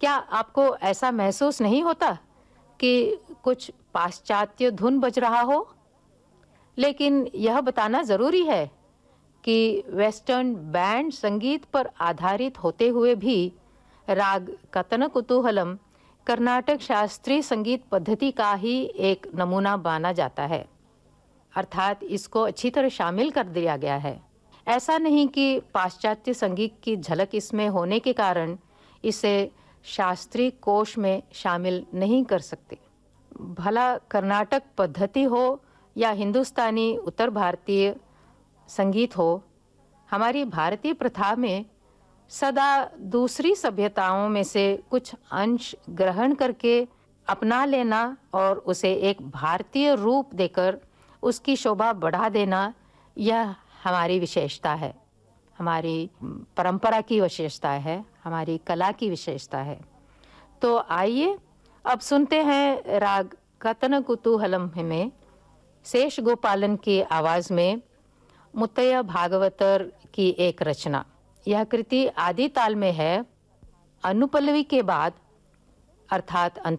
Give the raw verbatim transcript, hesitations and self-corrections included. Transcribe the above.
क्या आपको ऐसा महसूस नहीं होता कि कुछ पाश्चात्य धुन बज रहा हो? लेकिन यह बताना ज़रूरी है कि वेस्टर्न बैंड संगीत पर आधारित होते हुए भी राग कतन कुतूहलम कर्नाटक शास्त्रीय संगीत पद्धति का ही एक नमूना माना जाता है, अर्थात इसको अच्छी तरह शामिल कर दिया गया है। ऐसा नहीं कि पाश्चात्य संगीत की झलक इसमें होने के कारण इसे शास्त्रीय कोश में शामिल नहीं कर सकते। भला कर्नाटक पद्धति हो या हिंदुस्तानी उत्तर भारतीय संगीत हो, हमारी भारतीय प्रथा में सदा दूसरी सभ्यताओं में से कुछ अंश ग्रहण करके अपना लेना और उसे एक भारतीय रूप देकर उसकी शोभा बढ़ा देना, यह हमारी विशेषता है, हमारी परंपरा की विशेषता है, हमारी कला की विशेषता है। तो आइए अब सुनते हैं राग कतन कुतूहलम में शेष गोपालन की आवाज़ में मुत्तैया भागवतर की एक रचना। यह कृति आदि ताल में है। अनुपल्लवी के बाद अर्थात